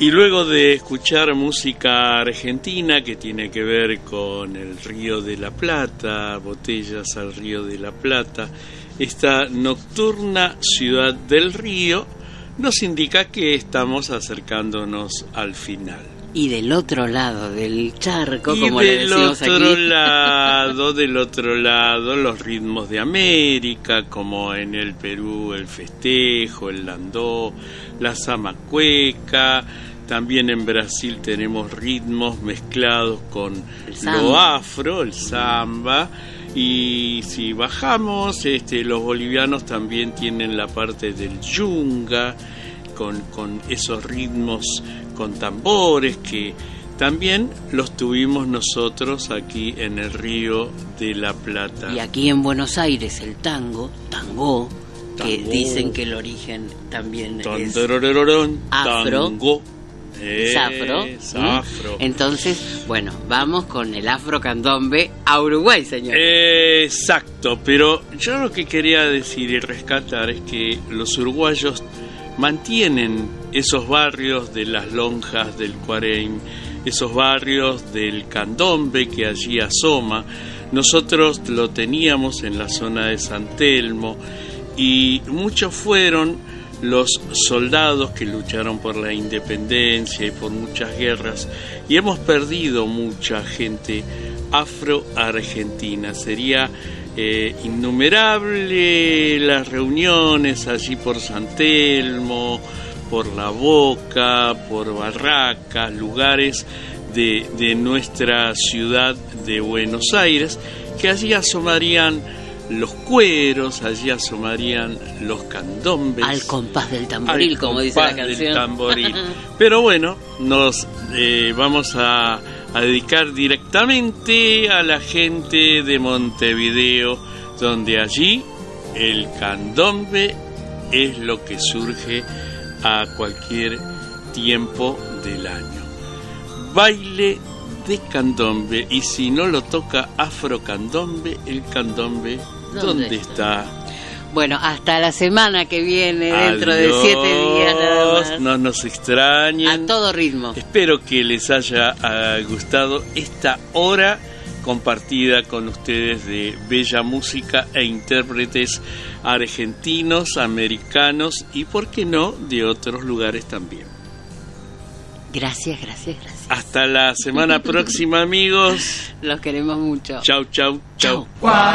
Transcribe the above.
Y luego de escuchar música argentina que tiene que ver con el Río de la Plata, Botellas al Río de la Plata, esta nocturna ciudad del río nos indica que estamos acercándonos al final. Y del otro lado del charco, como le decimos aquí. Del otro lado, los ritmos de América, como en el Perú el festejo, el landó, la zamacueca. También en Brasil tenemos ritmos mezclados con lo afro, el samba. Y si bajamos, los bolivianos también tienen la parte del yunga, con esos ritmos con tambores que también los tuvimos nosotros aquí en el Río de la Plata. Y aquí en Buenos Aires el tango, que dicen que el origen también es afro. Tango. Es afro. Entonces, bueno, vamos con el afro-candombe a Uruguay, señor. Exacto, pero yo lo que quería decir y rescatar es que los uruguayos mantienen esos barrios de las lonjas del Cuareim, esos barrios del candombe que allí asoma. Nosotros lo teníamos en la zona de San Telmo y muchos fueron los soldados que lucharon por la independencia y por muchas guerras, y hemos perdido mucha gente afro-argentina. Sería innumerable las reuniones allí por San Telmo, por La Boca, por Barracas, lugares de nuestra ciudad de Buenos Aires, que allí asomarían los cueros, allí asomarían los candombes. Al compás del tamboril, como dice la canción. Del tamboril. Pero bueno, nos vamos a dedicar directamente a la gente de Montevideo, donde allí el candombe es lo que surge a cualquier tiempo del año. Baile de candombe, y si no lo toca afrocandombe, el candombe, ¿dónde está? Bueno, hasta la semana que viene, dentro de 7 días nada más. No nos extrañen. A todo ritmo. Espero que les haya gustado esta hora compartida con ustedes de bella música e intérpretes argentinos, americanos y, por qué no, de otros lugares también. Gracias. Hasta la semana próxima, amigos. Los queremos mucho. Chau.